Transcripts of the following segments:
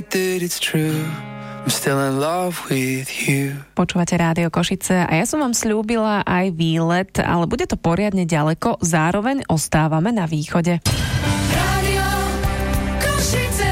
Počúvate Rádio Košice a ja som vám sľúbila aj výlet, ale bude to poriadne ďaleko, zároveň ostávame na východe. Rádio Košice.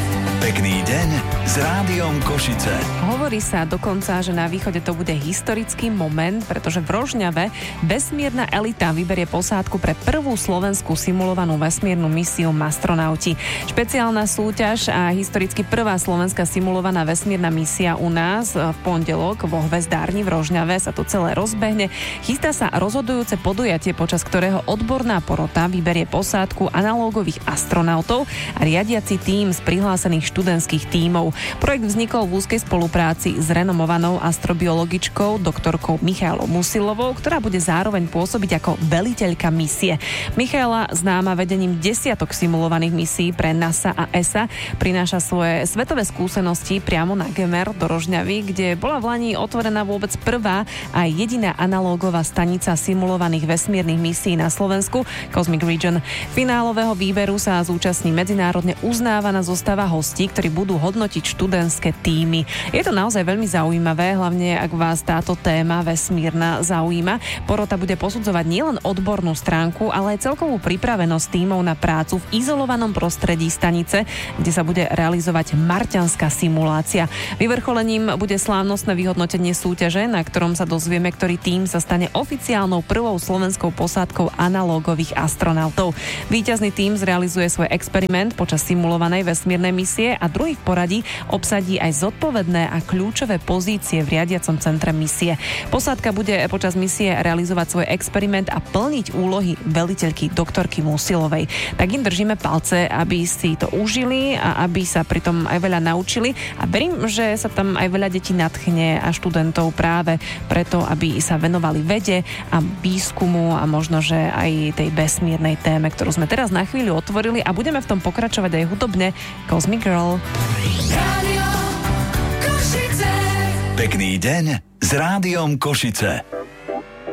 Pekný deň s Rádiom Košice. Hovorí sa dokonca, že na východe to bude historický moment, pretože v Rožňave vesmírna elita vyberie posádku pre prvú slovenskú simulovanú vesmírnu misiu Mastronauti. Špeciálna súťaž a historicky prvá slovenská simulovaná vesmírna misia u nás v pondelok vo Hvezdárni v Rožňave sa to celé rozbehne. Chystá sa rozhodujúce podujatie, počas ktorého odborná porota vyberie posádku analógových astronautov a riadiaci tím z prihlásených študentských tímov. Projekt vznikol v úzkej spolupráci s renomovanou astrobiologičkou doktorkou Michailou Musilovou, ktorá bude zároveň pôsobiť ako veliteľka misie. Michaela, známa vedením desiatok simulovaných misií pre NASA a ESA, prináša svoje svetové skúsenosti priamo na Gemer do Rožňavy, kde bola v lani otvorená vôbec prvá a jediná analógová stanica simulovaných vesmírnych misií na Slovensku, Cosmic Region. Finálového výberu sa zúčastní medzinárodne uznávaná zostava hostí, ktorí budú hodnotiť študentské tímy. Je to naozaj veľmi zaujímavé, hlavne ak vás táto téma vesmírna zaujíma. Porota bude posudzovať nielen odbornú stránku, ale aj celkovú pripravenosť tímov na prácu v izolovanom prostredí stanice, kde sa bude realizovať marťanská simulácia. Vyvrcholením bude slávnostné vyhodnotenie súťaže, na ktorom sa dozvieme, ktorý tím sa stane oficiálnou prvou slovenskou posádkou analógových astronautov. Víťazný tím zrealizuje svoj experiment počas simulovanej vesmírnej misie a druhý v poradí obsadí aj zodpovedné a kľúčové pozície v riadiacom centre misie. Posádka bude počas misie realizovať svoj experiment a plniť úlohy veliteľky doktorky Musilovej. Tak im držíme palce, aby si to užili a aby sa pritom aj veľa naučili a verím, že sa tam aj veľa detí nadchne a študentov práve preto, aby sa venovali vede a výskumu a možno, že aj tej vesmírnej téme, ktorú sme teraz na chvíľu otvorili a budeme v tom pokračovať aj hudobne. Cosmic Girl. Rádio Košice. Pekný deň s Rádiom Košice.